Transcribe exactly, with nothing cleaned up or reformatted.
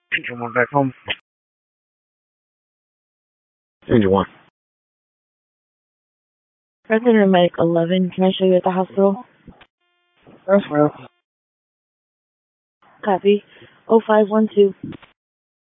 Angel one back home. Angel one. President Medic eleven, can I show you at the hospital? That's real. Copy. oh five one two.